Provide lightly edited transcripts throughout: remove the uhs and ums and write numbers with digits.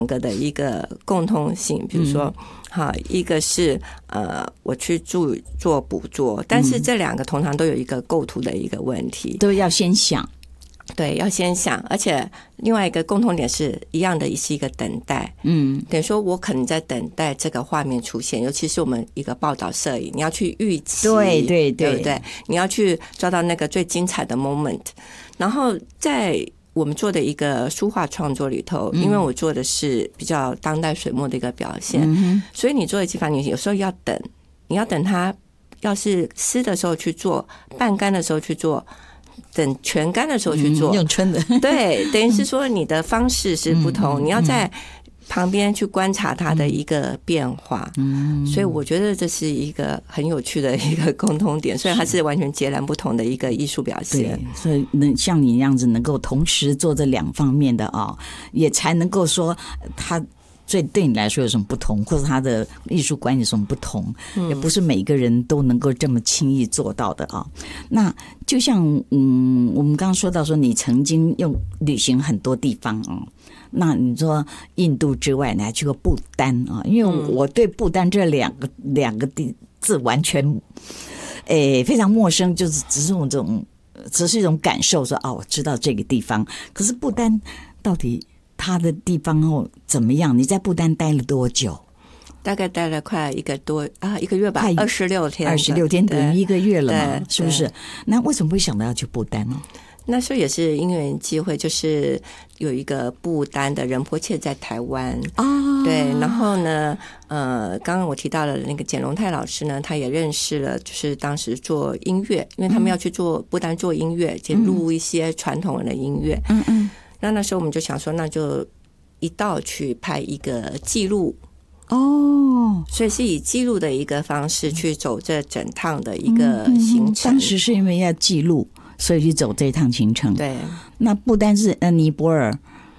个的一个共通性，比如说，好，一个是我去做捕捉，但是这两个通常都有一个构图的一个问题， 都要先想。 对，要先想，而且另外一个共同点是一样的，是一个等待。等于说我可能在等待这个画面出现，尤其是我们一个报道摄影，你要去预期， 对对对， 对不对？你要去抓到那个最精彩的 moment。然后在我们做的一个书画创作里头，因为我做的是比较当代水墨的一个表现，所以你做的技法，你有时候要等，你要等它，要是湿的时候去做，半干的时候去做。等全干的时候去做， 用春的， 对，等于是说你的方式是不同，你要在旁边去观察它的一个变化，所以我觉得这是一个很有趣的一个共同点，所以它是完全截然不同的一个艺术表现。 对，所以像你那样子能够同时做这两方面的也才能够说它。所以对你来说有什么不同，或者他的艺术观有什么不同，也不是每一个人都能够这么轻易做到的那就像我们刚刚说到说你曾经旅行很多地方那你说印度之外你还去过不丹因为我对不丹这两个字完全非常陌生，就是只是一种感受说我知道这个地方，可是不丹到底他的地方怎么样？你在不丹待了多久？ 大概待了快一个月吧，26天 ，26天等于1个月了嘛，是不是？那为什么会想到要去不丹呢？ 那时候也是因缘机会，就是有一个不丹的仁波切在台湾对，然后呢，刚刚我提到了那个简龙泰老师呢，他也认识了，就是当时做音乐，因为他们要去做不丹做音乐，就录一些传统的音乐，那时候我们就想说，那就一道去拍一个记录所以是以记录的一个方式去走这整趟的一个行程。 当时是因为要记录，所以去走这一趟行程。 对， 那不单是尼泊尔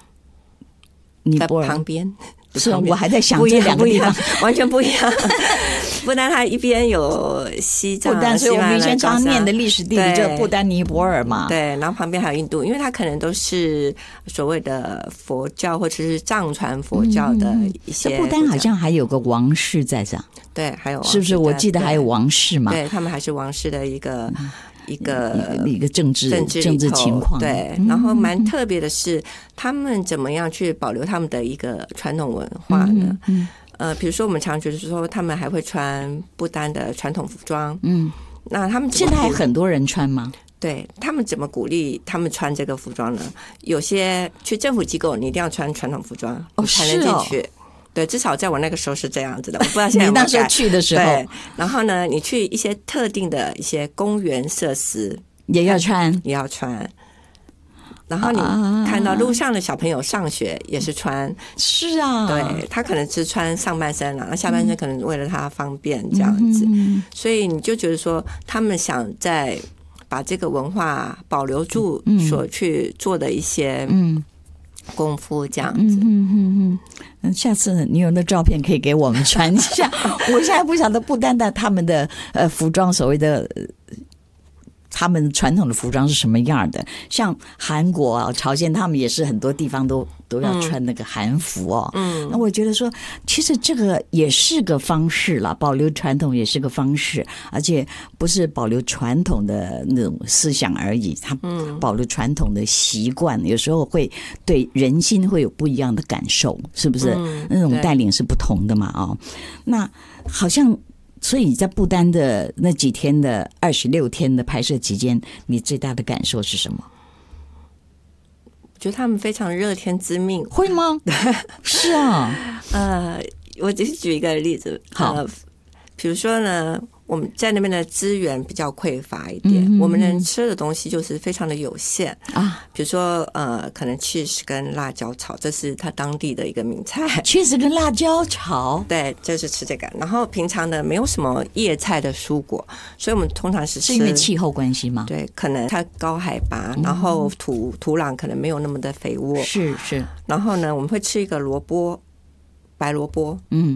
旁边。 是我还在想这两个地方完全不一样。不丹它一边有西藏， 不丹所以我们以前常念的历史地理就不丹尼泊尔嘛。 对，然后旁边还有印度，因为它可能都是所谓的佛教或者是藏传佛教的一些。 不丹好像还有个王室在这， 对，还有王室， 是不是？我记得还有王室嘛？ 对，他们还是王室的一个政治情况。 对，然后蛮特别的是，他们怎么样去保留他们的一个传统文化呢？比如说我们常觉得说他们还会穿不丹的传统服装，那他们现在还很多人穿吗？ 对，他们怎么鼓励他们穿这个服装呢？有些去政府机构，你一定要穿传统服装，才能进去。对，至少在我那个时候是这样子的，我不知道现在有没有改。 你那时候去的时候， 对，然后呢，你去一些特定的一些公园设施也要穿， 然后你看到路上的小朋友上学也是穿， 是啊， 对，他可能只穿上半身然后下半身可能为了他方便这样子，所以你就觉得说他们想在把这个文化保留住所去做的一些功夫这样子。 下次你有那照片可以给我们传一下。我现在不晓得不单单他们的服装，所谓的他们传统的服装是什么样的，像韩国朝鲜他们也是很多地方都要穿那个韩服那我觉得说其实这个也是个方式啦，保留传统也是个方式，而且不是保留传统的那种思想而已，它保留传统的习惯，有时候会对人心会有不一样的感受，是不是？那种带领是不同的嘛那好像所以在不丹的那几天的26天的拍摄期间，你最大的感受是什么？ 我觉得他们非常乐天知命。 会吗？是啊。 我只是举一个例子。 好， 比如说呢，我们在那边的资源比较匮乏一点，我们能吃的东西就是非常的有限比如说可能 cheese 跟辣椒炒，这是他当地的一个名菜。 cheese 跟辣椒炒， 对，就是吃这个。然后平常的没有什么叶菜的蔬果，所以我们通常是吃。 是因为气候关系吗？ 对，可能它高海拔，然后土壤可能没有那么的肥沃。 是。 然后呢，我们会吃一个萝卜，白萝卜。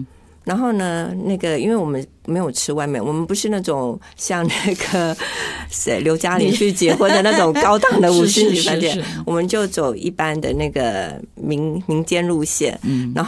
然后呢，那个因为我们没有吃外面，我们不是那种像那个刘嘉玲去结婚的那种高档的5星级饭店，我们就走一般的那个民间路线。然后